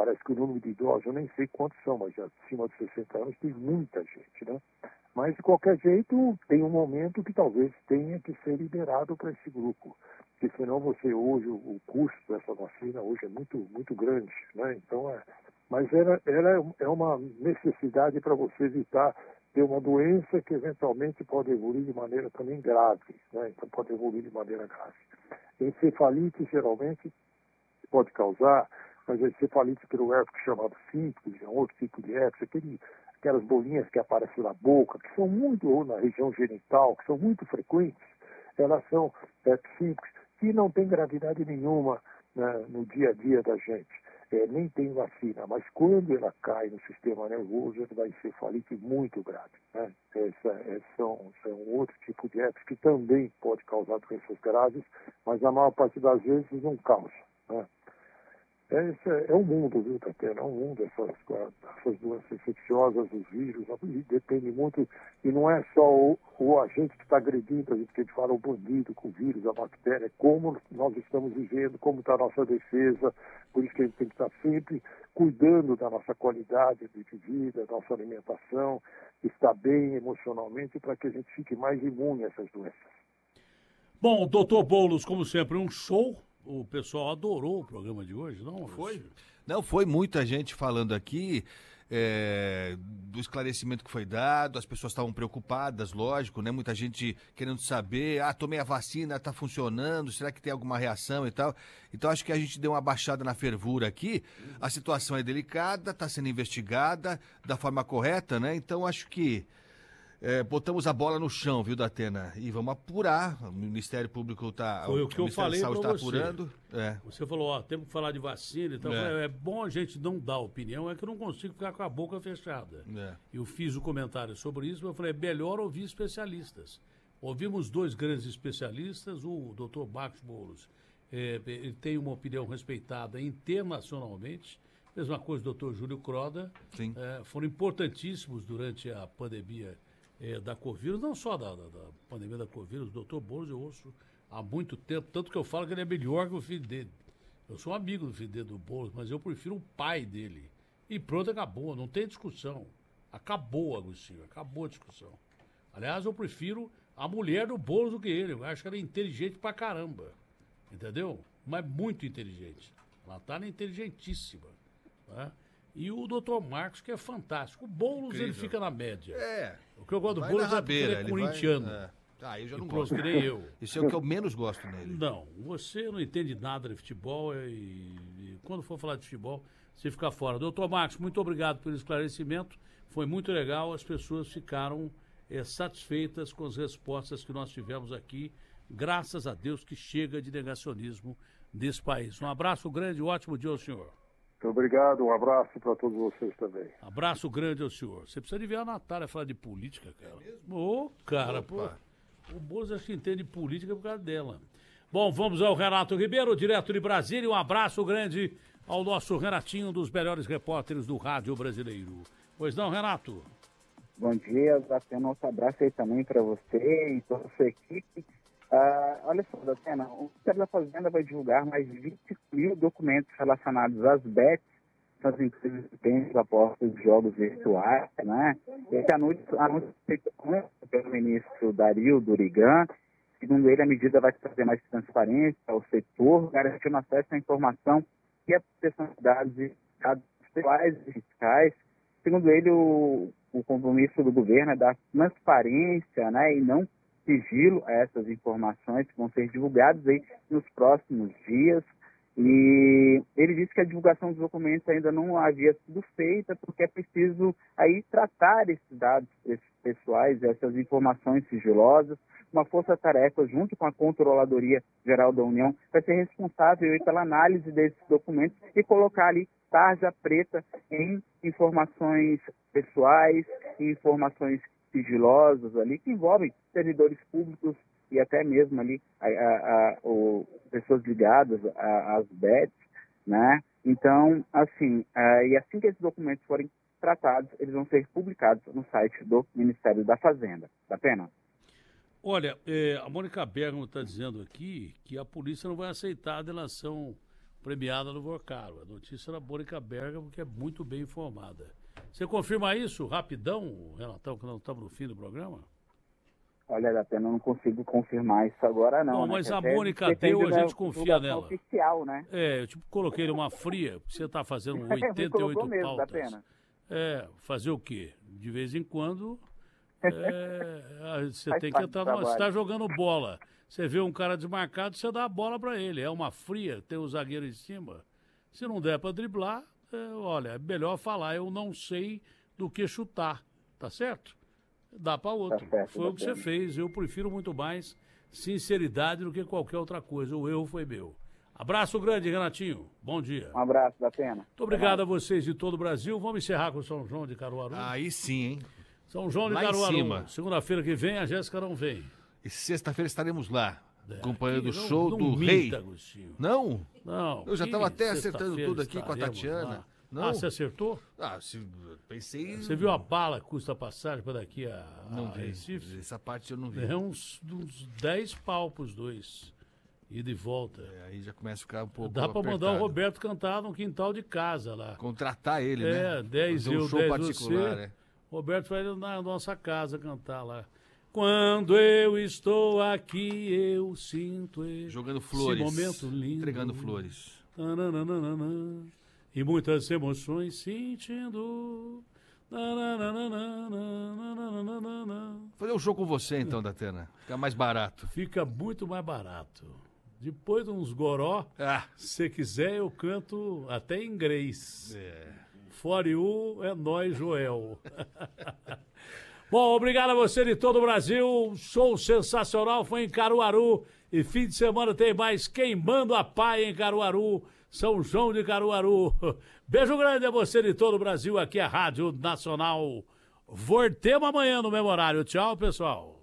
parece que o número de idosos, eu nem sei quantos são, mas acima de 60 anos tem muita gente, né? Mas, de qualquer jeito, tem um momento que talvez tenha que ser liberado para esse grupo. Porque senão você hoje, o custo dessa vacina hoje é muito, muito grande, né? Então, mas é uma necessidade para você evitar ter uma doença que eventualmente pode evoluir de maneira também grave, né? Então pode evoluir de maneira grave. Encefalite, geralmente, pode causar, mas a encefalite pelo herpes chamado simples, é um outro tipo de herpes, aquelas bolinhas que aparecem na boca, que são muito, ou na região genital, que são muito frequentes, elas são herpes simples, que não tem gravidade nenhuma, né, no dia a dia da gente. Nem tem vacina, mas quando ela cai no sistema nervoso, ela dá encefalite muito grave, né? São outro tipo de herpes que também pode causar doenças graves, mas a maior parte das vezes não causa, né? É um mundo, viu, Tatiana? É um mundo, essas doenças infecciosas, os vírus, depende muito, e não é só o agente que está agredindo, a gente que a gente fala, o bandido com o vírus, a bactéria, como nós estamos vivendo, como está a nossa defesa, por isso que a gente tem que estar sempre cuidando da nossa qualidade de vida, da nossa alimentação, estar bem emocionalmente, para que a gente fique mais imune a essas doenças. Bom, doutor Boulos, como sempre, um show. O pessoal adorou o programa de hoje, não foi? Não, foi muita gente falando aqui do esclarecimento que foi dado, as pessoas estavam preocupadas, lógico, né? Muita gente querendo saber, tomei a vacina, tá funcionando, será que tem alguma reação e tal? Então acho que a gente deu uma baixada na fervura aqui, a situação é delicada, está sendo investigada da forma correta, né? Então acho que botamos a bola no chão, viu, Datena? E vamos apurar. O Ministério Público está... Foi o que eu falei para você. Apurando. Você falou, temos que falar de vacina e tal. É bom a gente não dar opinião, é que eu não consigo ficar com a boca fechada. Eu fiz o comentário sobre isso, mas eu falei, é melhor ouvir especialistas. Ouvimos 2 grandes especialistas, o doutor Marcos Boulos, ele tem uma opinião respeitada internacionalmente, mesma coisa do doutor Júlio Croda. Sim. Foram importantíssimos durante a pandemia da Covid, não só da pandemia da Covid, o doutor Boulos eu ouço há muito tempo, tanto que eu falo que ele é melhor que o filho dele. Eu sou um amigo do filho dele, do Boulos, mas eu prefiro o pai dele. E pronto, acabou, não tem discussão. Acabou, Agostinho, acabou a discussão. Aliás, eu prefiro a mulher do Boulos do que ele, eu acho que ela é inteligente pra caramba, entendeu? Mas muito inteligente. Ela tá inteligentíssima, né? E o doutor Marcos, que é fantástico. O Boulos, incrível, ele fica na média. O que eu gosto do Boulos é porque ele é corintiano. Eu já não gosto. Que nem eu. Isso é o que eu menos gosto nele. Não, você não entende nada de futebol e quando for falar de futebol, você fica fora. Doutor Marcos, muito obrigado pelo esclarecimento. Foi muito legal, as pessoas ficaram satisfeitas com as respostas que nós tivemos aqui. Graças a Deus que chega de negacionismo desse país. Um abraço grande, ótimo dia ao senhor. Muito obrigado, um abraço para todos vocês também. Abraço grande ao senhor. Você precisa de ver a Natália falar de política, cara. Cara, pô. O Boulos acho que entende política por causa dela. Bom, vamos ao Renato Ribeiro, direto de Brasília. Um abraço grande ao nosso Renatinho, um dos melhores repórteres do rádio brasileiro. Pois não, Renato? Bom dia, Datena. Um abraço aí também para você e toda a sua equipe. Olha só, Datena, o Ministério da Fazenda vai divulgar mais de 20 mil documentos relacionados às bets, às empresas que têm apostas de jogos virtuais, né? Esse anúncio feito pelo ministro Dario Durigan. Segundo ele, a medida vai trazer mais transparência ao setor, garantindo acesso à informação e a proteção de dados pessoais e fiscais. Segundo ele, o compromisso do governo é dar transparência, né, e não sigilo a essas informações que vão ser divulgadas aí nos próximos dias. E ele disse que a divulgação dos documentos ainda não havia sido feita porque é preciso aí tratar esses dados pessoais, essas informações sigilosas. Uma força-tarefa junto com a Controladoria Geral da União vai ser responsável aí pela análise desses documentos e colocar ali tarja preta em informações pessoais, em informações sigilosas ali que envolvem servidores públicos e até mesmo ali pessoas ligadas às bets, né? Então, assim, e assim que esses documentos forem tratados, eles vão ser publicados no site do Ministério da Fazenda. Tá pena? Olha, a Mônica Bergamo está dizendo aqui que a polícia não vai aceitar a delação premiada no Vocaro. A notícia da Mônica Bergamo, que é muito bem informada. Você confirma isso rapidão, Renatão, que nós estamos no fim do programa? Olha, da pena, eu não consigo confirmar isso agora, não. Não, né? mas Que a até Mônica deu, a gente confia nela. Oficial, né? Eu tipo, coloquei uma fria, porque você está fazendo Me 88 colocou mesmo, pautas. da pena. Fazer o quê? De vez em quando, você Faz tem que parte entrar do Você está trabalho. jogando bola. Você vê um cara desmarcado, você dá a bola para ele. É uma fria, tem o zagueiro em cima. Se não der para driblar, olha, é melhor falar, eu não sei do que chutar, tá certo? Dá para outro. Tá certo, Foi o que você fez. Eu prefiro muito mais sinceridade do que qualquer outra coisa. O erro foi meu. Abraço grande, Renatinho. Bom dia. Um abraço, da pena. Muito obrigado a vocês de todo o Brasil. Vamos encerrar com São João de Caruaru. Aí sim, hein? São João de Lá em Caruaru. cima. Segunda-feira que vem, a Jéssica não vem. E sexta-feira estaremos lá, acompanhando o Aqui, show não do minta, Rei. Agostinho. Não? Não. Eu já aqui, estava até acertando sexta-feira tudo aqui com a estaremos Tatiana. lá. Não? Ah, você acertou? Pensei... Você viu a bala que custa a passagem para daqui a Não vi. Recife? Essa parte eu não vi. É uns 10 pau pros dois. Ida e volta. Aí já começa a ficar um pouco Dá para mandar o apertado. Roberto cantar no quintal de casa lá. Contratar ele, né? 10 Fazer um eu, show 10 particular, você. né? Roberto vai na nossa casa cantar lá. Quando eu estou aqui, eu sinto Jogando flores. esse momento lindo. Entregando flores. Tananana, e muitas emoções sentindo. Tananana. Fazer um show com você então, Datena. Fica mais barato. Fica muito mais barato. Depois de uns goró, se quiser eu canto até em inglês. For you é nós, Joel. Bom, obrigado a você de todo o Brasil. Show sensacional foi em Caruaru. E fim de semana tem mais Queimando a Paia em Caruaru. São João de Caruaru. Beijo grande a você de todo o Brasil. Aqui é a Rádio Nacional. Voltemos amanhã no mesmo horário. Tchau, pessoal.